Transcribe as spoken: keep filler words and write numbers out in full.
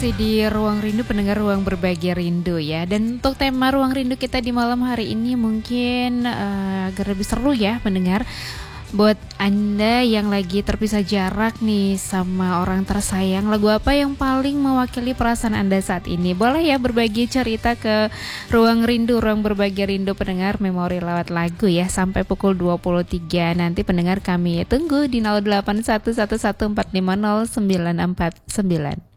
masih di Ruang Rindu, pendengar Ruang Berbagi Rindu ya. Dan untuk tema Ruang Rindu kita di malam hari ini mungkin uh, agak lebih seru ya pendengar. Buat Anda yang lagi terpisah jarak nih sama orang tersayang, lagu apa yang paling mewakili perasaan Anda saat ini? Boleh ya berbagi cerita ke Ruang Rindu, Ruang Berbagi Rindu pendengar memori lewat lagu ya. Sampai pukul dua puluh tiga nanti pendengar kami tunggu di nol delapan satu satu satu empat lima nol sembilan empat sembilan.